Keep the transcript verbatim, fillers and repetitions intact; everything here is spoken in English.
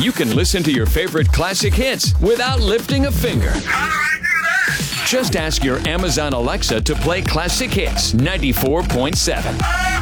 You can listen to your favorite classic hits without lifting a finger. How do I do that? Just ask your Amazon Alexa to play Classic Hits ninety-four point seven. Oh,